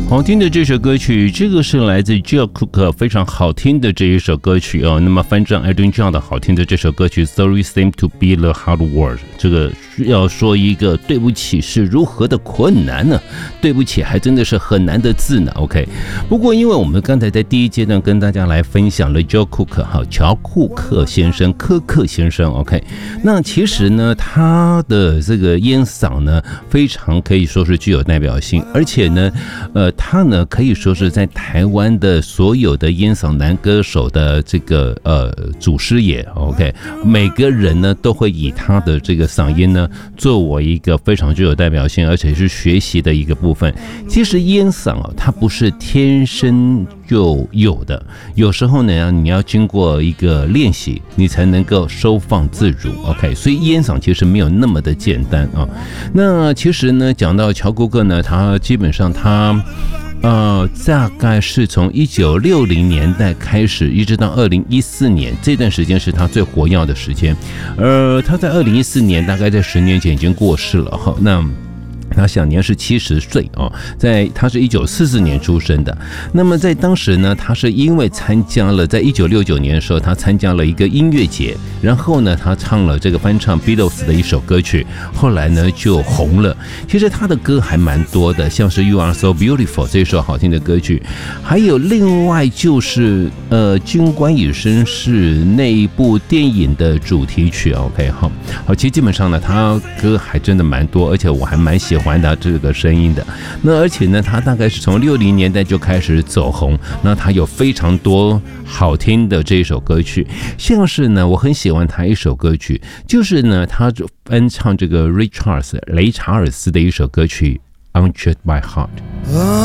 好听的这首歌曲，这个是来自 Joe Cocker 非常好听的这一首歌曲哦。那么翻唱 Elton John 的好听的这首歌曲 Sorry seems to be the hard word， 这个要说一个对不起是如何的困难呢？对不起还真的是很难的字呢。OK， 不过因为我们刚才在第一阶段跟大家来分享了 Joe Cocker 乔库克先生、柯克先生 OK， 那其实呢他的这个烟嗓呢非常可以说是具有代表性，而且呢他呢可以说是在台湾的所有的烟嗓男歌手的这个祖师爷 OK， 每个人呢都会以他的这个嗓音呢作为一个非常具有代表性而且是学习的一个部分。其实烟嗓它不是天生就有的，有时候呢你要经过一个练习你才能够收放自如 OK， 所以烟嗓其实没有那么的简单啊。那其实呢讲到乔库克呢，他基本上他大概是从1960年代开始一直到2014年，这段时间是他最活跃的时间。他在2014年大概在10年前已经过世了哈。那他享年是70岁哦，他是1944年出生的。那么在当时呢，他是因为参加了，在1969年的时候，他参加了一个音乐节，然后呢，他唱了这个翻唱 Beatles 的一首歌曲，后来呢就红了。其实他的歌还蛮多的，像是 You Are So Beautiful 这首好听的歌曲，还有另外就是军官与绅士那一部电影的主题曲 OK 好，其实基本上呢，他歌还真的蛮多，而且我还蛮喜欢他这个声音的。那而且呢他大概是从60年代就开始走红，那他有非常多好听的这一首歌曲，像是呢我很喜欢他一首歌曲，就是呢他翻唱这个雷查尔斯的一首歌曲 Unchained My Heart。